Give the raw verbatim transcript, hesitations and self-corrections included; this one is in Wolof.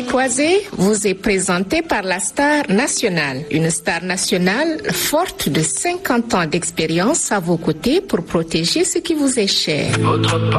Croisé vous est présenté par la Star Nationale, une star nationale forte de cinquante ans d'expérience à vos côtés pour protéger ce qui vous est cher. Votre